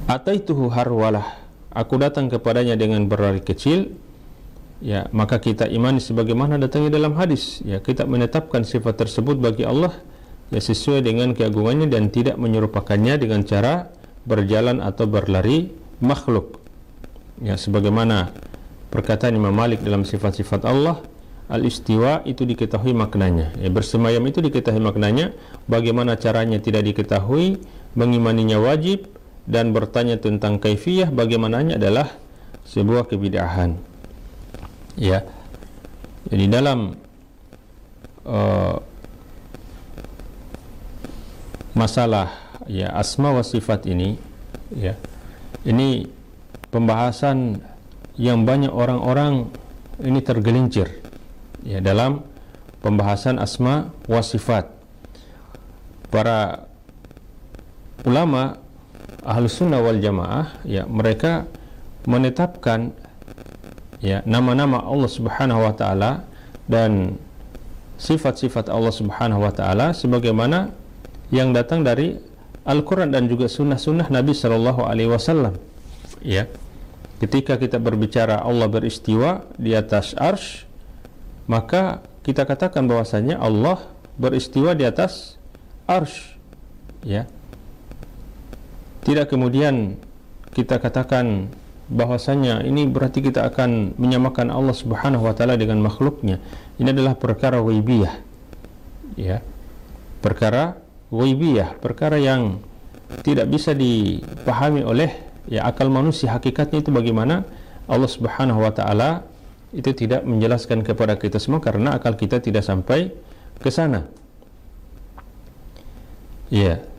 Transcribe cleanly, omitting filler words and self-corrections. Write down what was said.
Ataituhu harwalah, aku datang kepadanya dengan berlari kecil, ya, maka kita imani sebagaimana datangnya dalam hadis, ya, kita menetapkan sifat tersebut bagi Allah, ya, sesuai dengan keagungannya dan tidak menyerupakannya dengan cara berjalan atau berlari makhluk, ya, sebagaimana perkataan Imam Malik dalam sifat-sifat Allah, al-istiwa itu diketahui maknanya, ya, bersemayam itu diketahui maknanya, bagaimana caranya tidak diketahui, mengimaninya wajib, dan bertanya tentang kaifiyah bagaimananya adalah sebuah kebid'ahan, ya. Jadi dalam masalah, ya, asma wa sifat ini, ya, ini pembahasan yang banyak orang-orang ini tergelincir, ya, dalam pembahasan asma wa sifat. Para ulama Ahlus Sunnah wal Jamaah, ya, mereka menetapkan, ya, nama-nama Allah Subhanahu wa taala dan sifat-sifat Allah Subhanahu wa taala sebagaimana yang datang dari Al-Qur'an dan juga sunnah-sunnah Nabi sallallahu alaihi wasallam, ya. Ketika kita berbicara Allah beristiwa di atas arsy, maka kita katakan bahwasanya Allah beristiwa di atas arsy, ya. Tidak kemudian kita katakan bahwasanya ini berarti kita akan menyamakan Allah Subhanahu wa taala dengan makhluknya. Ini adalah perkara ghaibiyah, ya. Perkara ghaibiyah, perkara yang tidak bisa dipahami oleh, ya, akal manusia. Hakikatnya itu bagaimana Allah Subhanahu wa taala itu tidak menjelaskan kepada kita semua karena akal kita tidak sampai ke sana. Ya.